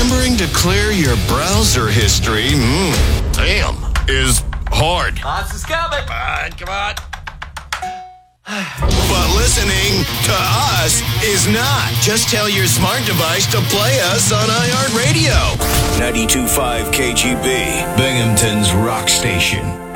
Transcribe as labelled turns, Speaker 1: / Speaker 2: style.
Speaker 1: remembering to clear your browser history, damn, is hard.
Speaker 2: Lots is coming.
Speaker 1: Come on. But listening to us is not. Just tell your smart device to play us on iHeartRadio. 92.5 KGB, Binghamton's rock station.